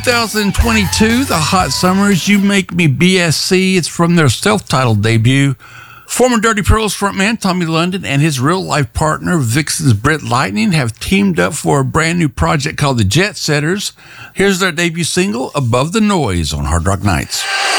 2022, The Hot Summers, You Make Me BSC. It's from their self-titled debut. Former Dirty Pearls frontman Tommy London and his real-life partner, Vixen's Britt Lightning, have teamed up for a brand new project called The Jet Setters. Here's their debut single, Above the Noise, on Hard Rock Nights.